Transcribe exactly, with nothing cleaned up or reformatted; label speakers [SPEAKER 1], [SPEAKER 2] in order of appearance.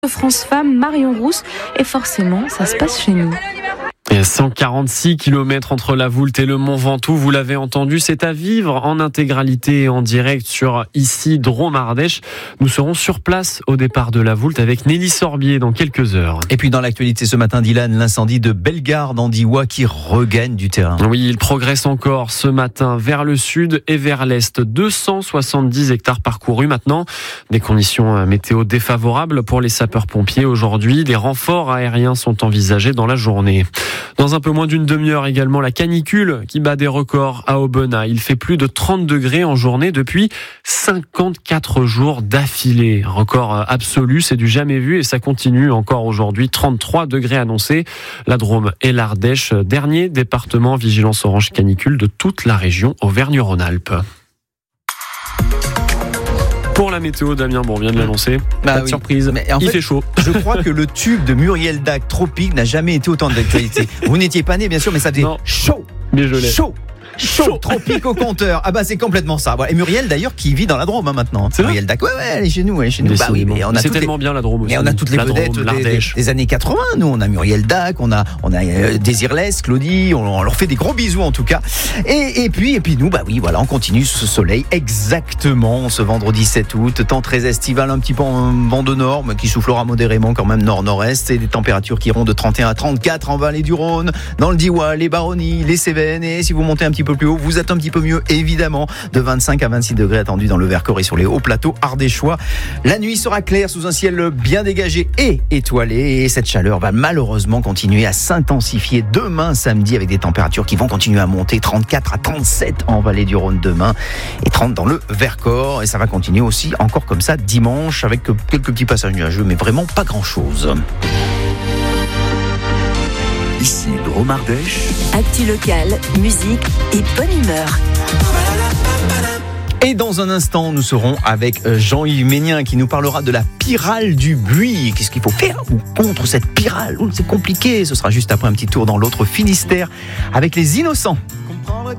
[SPEAKER 1] France Femmes, Marion Rousse, et forcément, ça se passe chez nous.
[SPEAKER 2] Et cent quarante-six kilomètres entre la Voulte et le Mont Ventoux, vous l'avez entendu, c'est à vivre en intégralité et en direct sur ici Drôme Ardèche. Nous serons sur place au départ de la Voulte avec Nelly Sorbier dans quelques heures.
[SPEAKER 3] Et puis dans l'actualité ce matin, Dylan, l'incendie de Bellegarde en Diois qui regagne du terrain.
[SPEAKER 2] Oui, il progresse encore ce matin vers le sud et vers l'est. deux cent soixante-dix hectares parcourus maintenant. Des conditions météo défavorables pour les sapeurs-pompiers aujourd'hui. Des renforts aériens sont envisagés dans la journée. Dans un peu moins d'une demi-heure également, la canicule qui bat des records à Aubenas. Il fait plus de trente degrés en journée depuis cinquante-quatre jours d'affilée. Record absolu, c'est du jamais vu et ça continue encore aujourd'hui. trente-trois degrés annoncés. La Drôme et l'Ardèche, dernier département vigilance orange canicule de toute la région Auvergne-Rhône-Alpes. Pour la météo, Damien, bon, on vient de l'annoncer.
[SPEAKER 3] Bah
[SPEAKER 2] Pas de
[SPEAKER 3] oui.
[SPEAKER 2] surprise,
[SPEAKER 3] Mais en
[SPEAKER 2] il
[SPEAKER 3] fait,
[SPEAKER 2] fait chaud.
[SPEAKER 3] Je crois que le tube de Muriel Dac, Tropique, n'a jamais été autant d'actualité. Vous n'étiez pas né, bien sûr, mais ça faisait
[SPEAKER 2] Non.
[SPEAKER 3] chaud,
[SPEAKER 2] Mais je l'ai.
[SPEAKER 3] chaud. Chaud, Tropique au compteur. Ah bah c'est complètement ça. Voilà. Et Muriel d'ailleurs qui vit dans la Drôme hein, maintenant.
[SPEAKER 2] C'est
[SPEAKER 3] Muriel Dac, ouais ouais, elle est chez nous, elle est chez nous. Bah oui, mais on a
[SPEAKER 2] c'est
[SPEAKER 3] toutes
[SPEAKER 2] tellement
[SPEAKER 3] les...
[SPEAKER 2] bien la Drôme aussi.
[SPEAKER 3] Mais on a toutes les
[SPEAKER 2] La
[SPEAKER 3] vedettes
[SPEAKER 2] Drôme,
[SPEAKER 3] des, des,
[SPEAKER 2] l'Ardèche.
[SPEAKER 3] des années quatre-vingts. Nous, on a Muriel Dac, on a, on a euh, Désirless, Claudie. On, on leur fait des gros bisous en tout cas. Et, et puis, et puis nous, bah oui, voilà, on continue ce soleil exactement ce vendredi sept août. Temps très estival, un petit peu en vent de nord, mais qui soufflera modérément quand même nord-nord-est. Et des températures qui iront de trente et un à trente-quatre en vallée du Rhône, dans le Diois, les Baronnies, les Cévennes. Et si vous montez un petit peu plus haut, vous êtes un petit peu mieux, évidemment. De vingt-cinq à vingt-six degrés attendus dans le Vercors et sur les hauts plateaux ardéchois. La nuit sera claire sous un ciel bien dégagé et étoilé. Et cette chaleur va malheureusement continuer à s'intensifier demain samedi avec des températures qui vont continuer à monter. trente-quatre à trente-sept en vallée du Rhône demain et trente dans le Vercors. Et ça va continuer aussi encore comme ça dimanche avec quelques petits passages nuageux, mais vraiment pas grand-chose.
[SPEAKER 4] Ici Drôme Ardèche.
[SPEAKER 5] Actu locale, musique et bonne humeur.
[SPEAKER 3] Et dans un instant, nous serons avec Jean-Yves Ménien qui nous parlera de la pyrale du buis. Qu'est-ce qu'il faut faire ou contre cette pyrale ? C'est compliqué. Ce sera juste après un petit tour dans l'autre Finistère avec les Innocents.